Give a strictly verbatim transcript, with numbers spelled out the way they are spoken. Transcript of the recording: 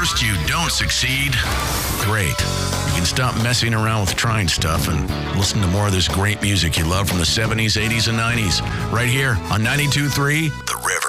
first you don't succeed, great. You can stop messing around with trying stuff and listen to more of this great music you love from the seventies, eighties, and nineties right here on ninety-two point three The River.